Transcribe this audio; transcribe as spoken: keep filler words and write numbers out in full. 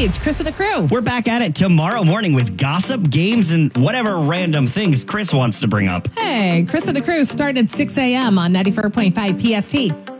Hey, it's Chris and the crew. We're back at it tomorrow morning with gossip, games, and whatever random things Chris wants to bring up. Hey, Chris and the crew start at six a.m. on ninety-four point five P S T.